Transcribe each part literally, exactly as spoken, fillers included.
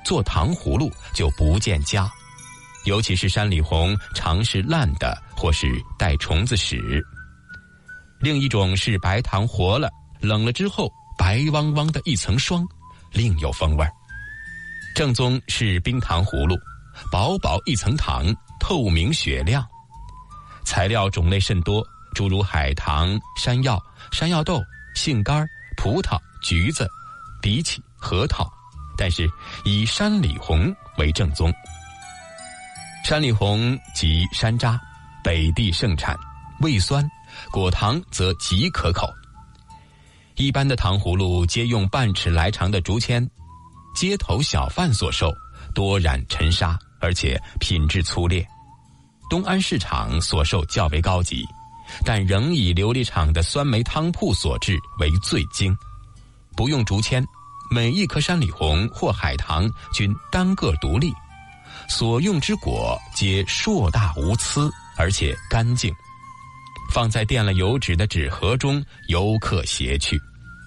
做糖葫芦就不见佳，尤其是山里红常是烂的或是带虫子屎。另一种是白糖活了，冷了之后白汪汪的一层霜，另有风味。正宗是冰糖葫芦，薄薄一层糖，透明雪亮。材料种类甚多，诸如海棠、山药、山药豆、杏干、葡萄、橘子、荸荠、核桃，但是以山里红为正宗。山里红即山楂，北地盛产，味酸，果糖则极可口。一般的糖葫芦皆用半尺来长的竹签，街头小贩所售多染陈砂，而且品质粗劣。东安市场所售较为高级，但仍以琉璃厂的酸梅汤铺所制为最精。不用竹签，每一颗山里红或海棠均单个独立，所用之果皆硕大无疵，而且干净，放在垫了油纸的纸盒中，游客携去。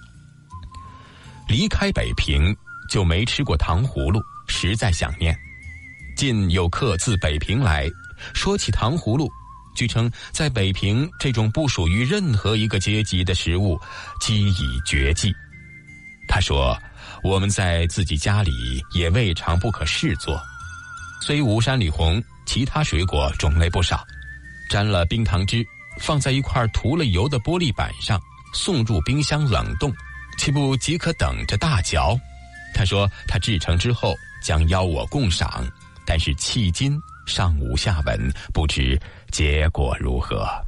离开北平就没吃过糖葫芦，实在想念。近有客自北平来，说起糖葫芦，据称在北平这种不属于任何一个阶级的食物几已绝迹。他说，我们在自己家里也未尝不可试做。虽无山里红，其他水果种类不少，沾了冰糖汁，放在一块涂了油的玻璃板上，送入冰箱冷冻，岂不即可等着大嚼？他说他制成之后将邀我共赏，但是迄今尚无下文，不知结果如何。